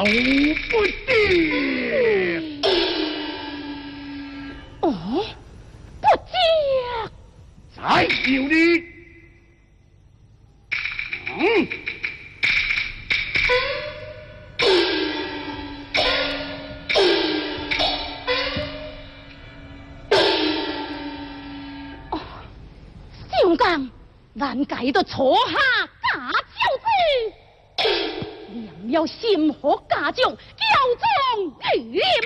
不得！ 哦，不得！ 再有你， 上江，咱家都错下假小子，良要心火家将，教中御林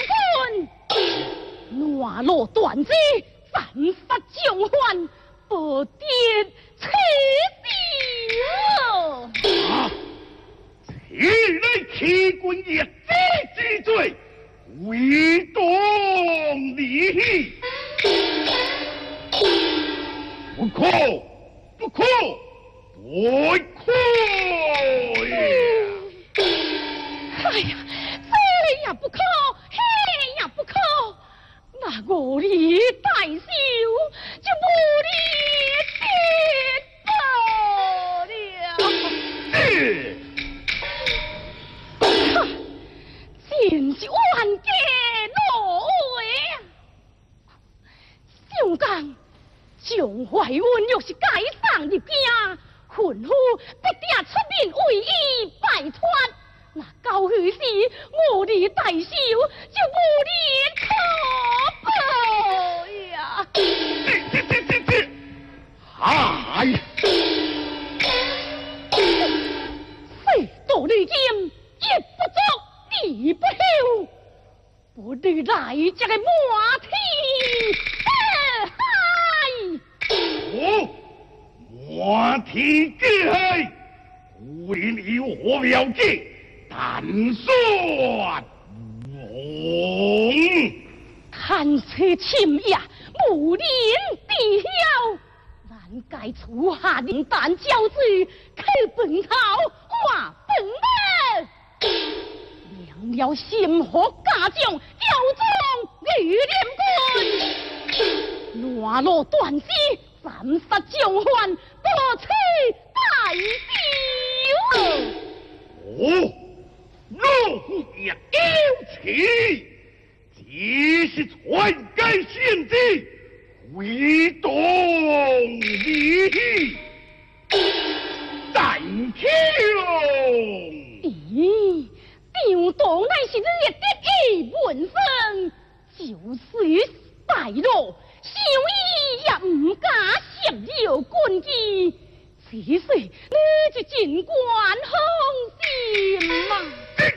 军，哪落断子，犯法将还，不得此地。 啊！此类欺君一己之罪，唯当离弃。不可，不可，不可呀！ 哎呀，这也不可，那也不可，那我的大小就不理得了。真是冤家路回。上江，蒋怀恩若是改上入京，吩咐必定出面为伊拜托。那到时我的大小就不理可报呀！ 哎呀！ 谁道你今一不足，二不休，不得来这个马蹄我提之害，为你何了解？但算梦， 看此深夜无人知晓，咱该处下灵丹教子，去本校换本门，良要心火家将，教中御林军，哪落断子，斩杀将还，不取大仇。 哦，若不也丢弃，只是篡改献祭，唯动离弃，战枪。 咦，张党乃是你的得意门生，就是败落，想伊也唔敢涉入军机，此时你就尽管放心嘛。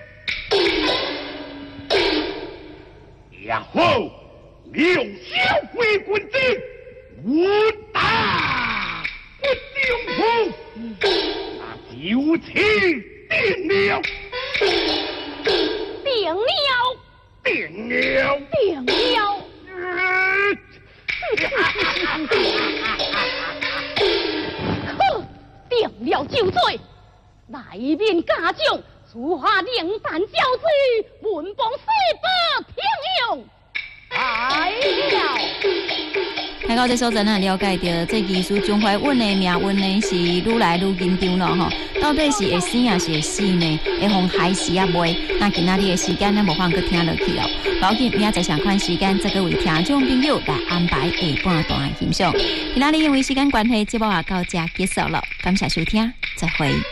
也好，你用小鬼棍子，我打不中风，那就此定了。 定了， 定了， 定了。呵，定了就罪，来面家将，处下灵丹教子，文帮四百平用。来了。 睇到这所阵啊，了解到这艺术蒋怀恩的命运呢是愈来愈紧张了吼。到底是会生还是会死呢？会放害死啊袂？那今仔日的时间咱无法搁听落去了。包紧明仔载上款时间，再各位听众朋友来安排下半段欣赏。今仔日因为时间关系，节目也到这结束了。感谢收听，再会。